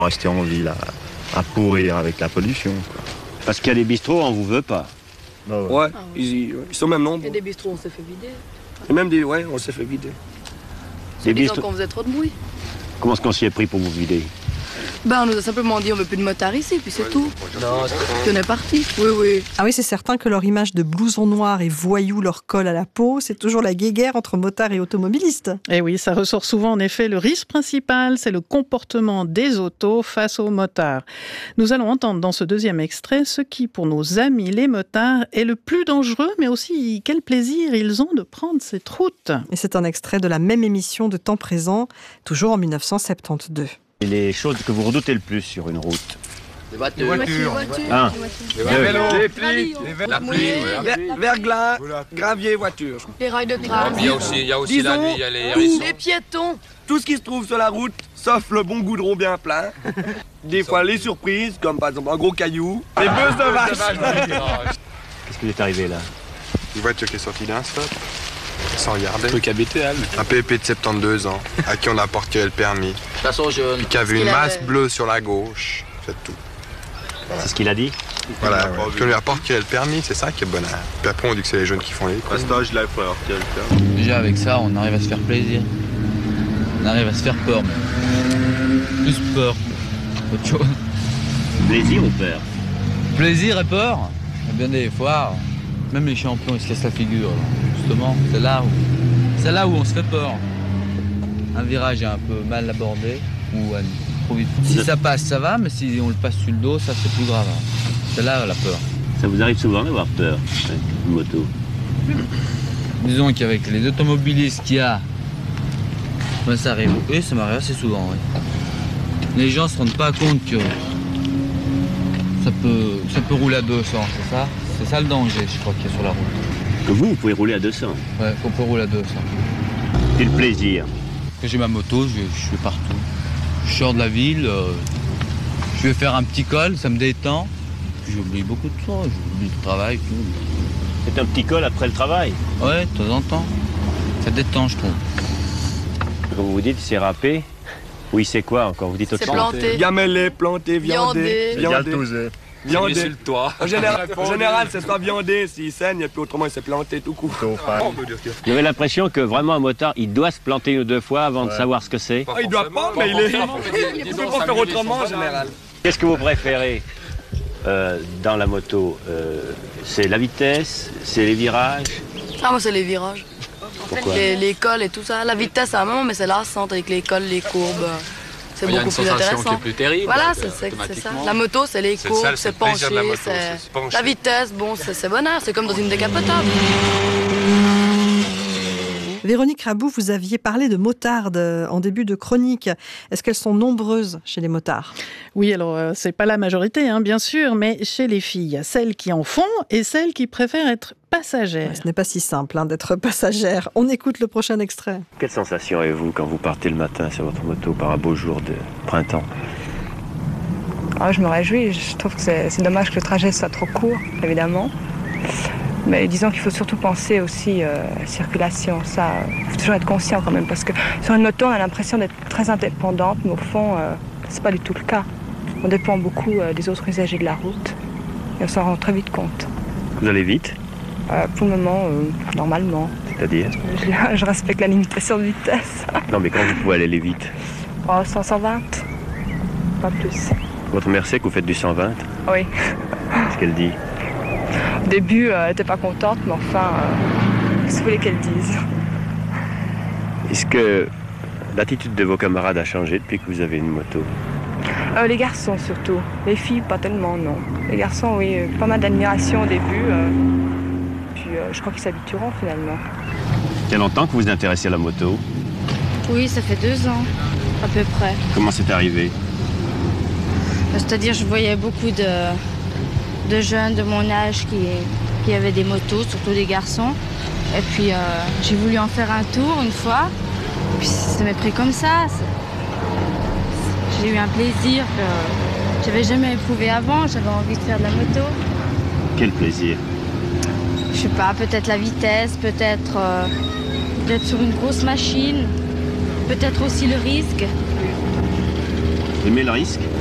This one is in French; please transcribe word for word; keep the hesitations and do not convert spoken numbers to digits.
Rester en ville à, à pourrir avec la pollution, quoi. Parce qu'il y a des bistrots, on vous veut pas. Bah ouais, ouais. Ah ouais. Ils, ils sont même nombreux. Il y a des bistrots, on s'est fait vider. Et même des, ouais, on s'est fait vider. Des bistrots qu'on faisait trop de bruit. Comment est-ce qu'on s'y est pris pour vous vider? Ben, on nous a simplement dit on veut plus de motards ici, puis c'est tout. Non, c'est Puis on est parti. Oui, oui. Ah oui, c'est certain que leur image de blouson noir et voyou leur colle à la peau. C'est toujours la guéguerre entre motards et automobilistes. Et oui, ça ressort souvent en effet. Le risque principal, c'est le comportement des autos face aux motards. Nous allons entendre dans ce deuxième extrait ce qui, pour nos amis les motards, est le plus dangereux, mais aussi quel plaisir ils ont de prendre cette route. Et c'est un extrait de la même émission de Temps présent, toujours en mille neuf cent soixante-douze. Et les choses que vous redoutez le plus sur une route? Les voitures. Les voitures. Un. Les vélos. Les plis. La pluie. Ver- Verglas, gravier, voiture. Les rails de tram. Il y a aussi, il y a aussi la Disons, nuit, il y a les hérissons. Les piétons. Tout ce qui se trouve sur la route, sauf le bon goudron bien plein. Des fois les surprises, comme par exemple un gros caillou. Les bœufs de vache. Qu'est-ce qui est arrivé là? Une voiture qui est sortie d'un stop, sans regarder. Truc habituel. Un P P de soixante-douze ans, à qui on a porté le permis, Façon jaune. qui avait qu'il une masse avait- bleue sur la gauche, c'est tout. C'est ce qu'il a dit? Voilà, ouais. Qu'on lui a porté le permis, c'est ça qui est bonheur. Puis après on dit que c'est les jeunes qui font les coups. À cet âge-là, il faut avoir quel permis. Déjà avec ça, on arrive à se faire plaisir. On arrive à se faire peur. même. Plus peur. Autre chose. Plaisir ou peur? Plaisir et peur. Et bien des fois, même les champions, ils se cassent la figure. là. Justement, c'est là où, c'est là où on se fait peur. Un virage est un peu mal abordé ou euh, trop vite. Si ça passe, ça va, mais si on le passe sur le dos, ça c'est plus grave. C'est là la peur. Ça vous arrive souvent d'avoir peur avec une moto? Disons qu'avec les automobilistes qu'il y a, ben, ça arrive. Oui, ça m'arrive assez souvent, oui. Les gens se rendent pas compte que ça peut, ça peut rouler à deux cents, c'est ça? C'est ça le danger, je crois, qu'il y a sur la route. Que vous, vous pouvez rouler à deux cents. Ouais, qu'on peut rouler à deux cents. Et le plaisir? Quand j'ai ma moto, je vais, je vais partout. Je sors de la ville, euh, je vais faire un petit col, ça me détend. Puis j'oublie beaucoup de choses, j'oublie le travail, tout. C'est un petit col après le travail. Ouais, de temps en temps. Ça détend, je trouve. Quand vous vous dites c'est râpé, oui c'est quoi encore? Vous dites autre C'est chose? planté. Gamellé, planté, viandé. Viandé. Viandé. Mis sur Viandé. le toit. En général, en général, c'est soit viandé s'il saigne, et puis autrement, il s'est planté tout court. J'avais l'impression que vraiment un motard, il doit se planter une ou deux fois avant de savoir ce que c'est. Ah, il doit pas, mais il est. Il peut pas faire autrement en général. Qu'est-ce que vous préférez euh, dans la moto? euh, C'est la vitesse, c'est les virages? Ah, moi, c'est les virages. Pourquoi? Les, les cols et tout ça. La vitesse, à un moment, mais c'est lassante avec les cols, les courbes. C'est Il y a beaucoup une plus sensation qui intéressant. est plus terrible. Voilà, donc, c'est c'est- c'est ça. automatiquement. La moto, c'est les C'est courbes, ça, c'est c'est le plaisir de la penché, moto, c'est c'est... se pencher. La vitesse, bon, c'est c'est bonheur. C'est comme dans une décapotable. Véronique Rabou, vous aviez parlé de motardes en début de chronique. Est-ce qu'elles sont nombreuses chez les motards? Oui, alors euh, c'est pas la majorité, hein, bien sûr, mais chez les filles, il y a celles qui en font et celles qui préfèrent être passagères. Ouais, ce n'est pas si simple hein, d'être passagère. On écoute le prochain extrait. Quelle sensation avez-vous quand vous partez le matin sur votre moto par un beau jour de printemps? Ah, je me réjouis, je trouve que c'est c'est dommage que le trajet soit trop court, évidemment. Mais disons qu'il faut surtout penser aussi euh, à la circulation. Ça, il faut toujours être conscient quand même, parce que sur une moto, on a l'impression d'être très indépendante, mais au fond, euh, c'est pas du tout le cas. On dépend beaucoup euh, des autres usagers de la route, et on s'en rend très vite compte. Vous allez vite? Euh, pour le moment, euh, normalement. C'est-à-dire? Je, je respecte la limitation de vitesse. Non mais quand vous pouvez aller vite? Oh, cent, cent vingt, pas plus. Votre mère sait que vous faites du cent vingt? Oui. Qu'est-ce qu'elle dit? Au début, euh, elle n'était pas contente, mais enfin, euh, qu'est-ce que vous voulez qu'elle dise? Est-ce que l'attitude de vos camarades a changé depuis que vous avez une moto? Euh, les garçons surtout. Les filles, pas tellement, non. Les garçons, oui, euh, pas mal d'admiration au début. euh, puis euh, je crois qu'ils s'habitueront finalement. Il y a longtemps que vous vous intéressez à la moto. Oui, ça fait deux ans, à peu près. Comment c'est arrivé? C'est-à-dire, je voyais beaucoup de, de jeunes de mon âge qui, qui avaient des motos, surtout des garçons. Et puis, euh, j'ai voulu en faire un tour une fois. Puis, ça m'est pris comme ça. J'ai eu un plaisir que j'avais jamais éprouvé avant. J'avais envie de faire de la moto. Quel plaisir? Je sais pas, peut-être la vitesse, peut-être euh, d'être sur une grosse machine, peut-être aussi le risque. Aimez le risque?